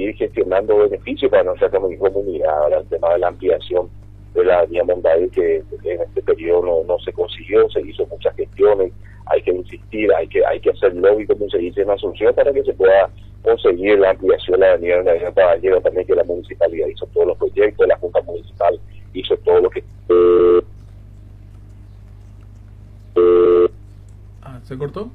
seguir gestionando beneficios para nuestra comunidad. Ahora, el tema de la ampliación de la avenida Monday, que en este periodo no se consiguió, se hizo muchas gestiones, hay que insistir, hay que hacer lobby, como se dice en Asunción, para que se pueda conseguir la ampliación de la avenida Caballero, también que la municipalidad hizo todos los proyectos, la Junta Municipal hizo todo lo que... ¿Se cortó?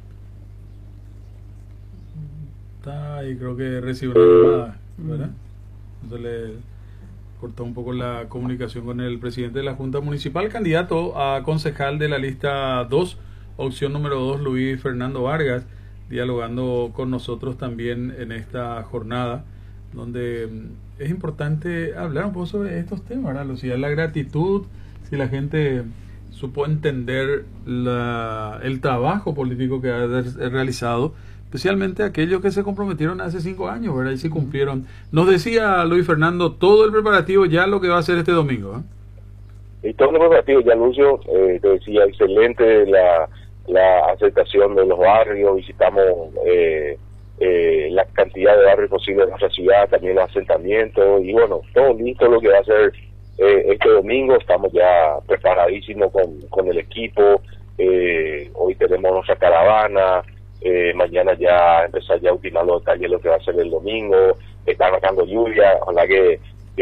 Está ahí, creo que recibió una llamada, ¿verdad? Entonces le cortó un poco la comunicación con el presidente de la Junta Municipal, candidato a concejal de la lista 2, opción número 2, Luis Fernando Vargas, dialogando con nosotros también en esta jornada, donde es importante hablar un poco sobre estos temas, ¿verdad, Lucía? La gratitud, si la gente supo entender el trabajo político que ha realizado, especialmente aquellos que se comprometieron hace 5 años, ¿verdad? Y sí cumplieron. Nos decía Luis Fernando, todo el preparativo ya lo que va a hacer este domingo, ¿eh? Y todo el preparativo ya, Lucio, te decía, excelente la aceptación de los barrios, visitamos la cantidad de barrios posibles en nuestra ciudad, también los asentamientos, y bueno, todo listo lo que va a ser este domingo. Estamos ya preparadísimos con el equipo. Hoy tenemos nuestra caravana, mañana ya empezar ya a ultimar los detalles de lo que va a ser el domingo. Está bajando lluvia, ojalá que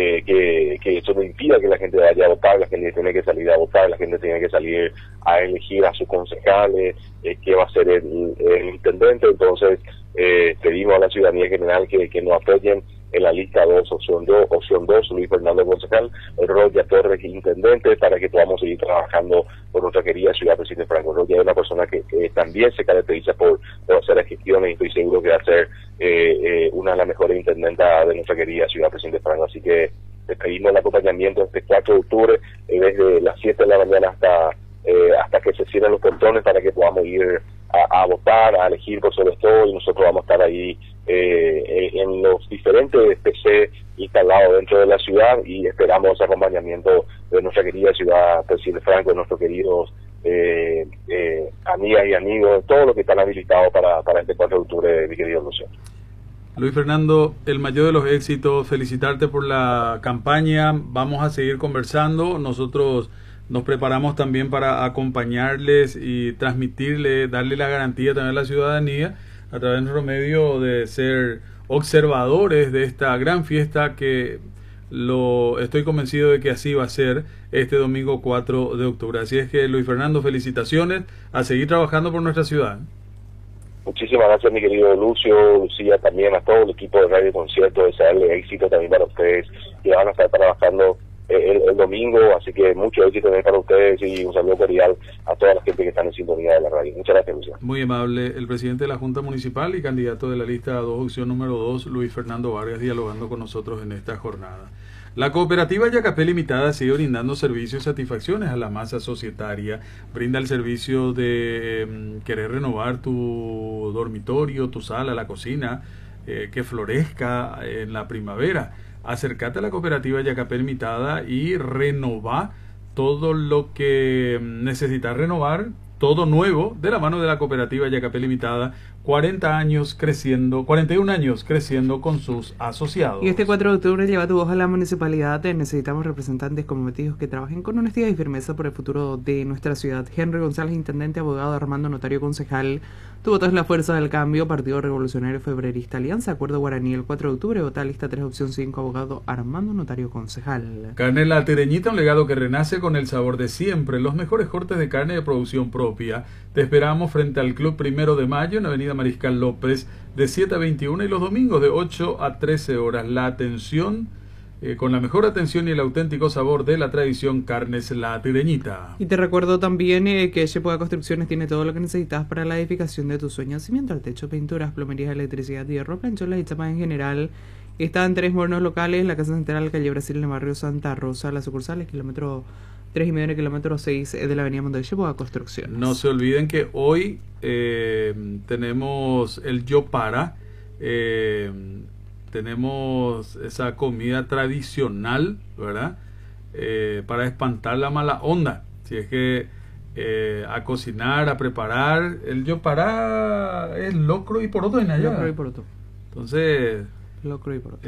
eso no impida que la gente vaya a votar, la gente tiene que salir a votar, la gente tiene que salir a elegir a sus concejales, que va a ser el intendente. Entonces pedimos a la ciudadanía general que nos apoyen en la lista 2, opción 2, Luis Fernando concejal, Roya Torres intendente, para que podamos seguir trabajando por nuestra querida ciudad Presidente Franco. Roya es una persona que también se caracteriza por hacer las gestiones, y estoy seguro que va a ser una de las mejores intendentas de nuestra querida ciudad Presidente Franco. Así que les pedimos el acompañamiento este 4 de octubre, desde las 7 de la mañana hasta que se cierren los portones, para que podamos ir a votar, a elegir por sobre todo, y nosotros vamos a estar ahí en los diferentes PC instalados dentro de la ciudad, y esperamos ese acompañamiento de nuestra querida ciudad Presidente Franco, de nuestros queridos amigas y amigos, todos los que están habilitados para este 4 de octubre, mi querido Lucio. Luis Fernando, el mayor de los éxitos, felicitarte por la campaña, vamos a seguir conversando, nosotros nos preparamos también para acompañarles y darle la garantía también a la ciudadanía a través de nuestro medio de ser observadores de esta gran fiesta, que estoy convencido de que así va a ser este domingo 4 de octubre. Así es que, Luis Fernando, felicitaciones, a seguir trabajando por nuestra ciudad. Muchísimas gracias, mi querido Lucio, Lucía, también a todo el equipo de Radio Concierto, desearle éxito también para ustedes que van a estar trabajando el domingo, así que mucho éxito también para ustedes, y un saludo cordial a toda la gente que está en sintonía de la radio. Muchas gracias, Lucia. Muy amable, el presidente de la Junta Municipal y candidato de la lista 2, opción número 2, Luis Fernando Vargas, dialogando con nosotros en esta jornada. La cooperativa Yacapé Limitada sigue brindando servicios y satisfacciones a la masa societaria. Brinda el servicio de querer renovar tu dormitorio, tu sala, la cocina, que florezca en la primavera. Acércate a la cooperativa Yacapé Limitada y renová todo lo que necesitas renovar, todo nuevo, de la mano de la cooperativa Yacapé Limitada. 41 años creciendo con sus asociados. Y este 4 de octubre lleva tu voz a la municipalidad. Necesitamos representantes comprometidos que trabajen con honestidad y firmeza por el futuro de nuestra ciudad. Henry González, intendente, abogado, Armando, notario, concejal. Tu voto es la fuerza del cambio. Partido Revolucionario Febrerista Alianza, Acuerdo Guaraní. El 4 de octubre, vota lista 3, opción 5, abogado, Armando, notario, concejal. Carne La Tireñita, un legado que renace con el sabor de siempre. Los mejores cortes de carne de producción propia. Te esperamos frente al Club 1 de Mayo, en Avenida Mariscal López, de 7 a 21, y los domingos de 8 a 13 horas. La atención, con la mejor atención y el auténtico sabor de la tradición, Carnes La Tireñita. Y te recuerdo también que Shepoa Construcciones tiene todo lo que necesitas para la edificación de tus sueños: cimiento al techo, pinturas, plomerías, electricidad, hierro, plancholas y chapas en general. Está en 3 hornos locales: la Casa Central, calle Brasil, en el barrio Santa Rosa. La sucursal es kilómetro 3,5 en el kilómetro 6 de la avenida Montevideo, Shepoa Construcciones. No se olviden que hoy tenemos el Yo Para, tenemos esa comida tradicional, ¿verdad? Para espantar la mala onda. Si es que a cocinar, a preparar, el Yo Para es locro y poroto en allá. Locro y poroto. Entonces, locro y poroto.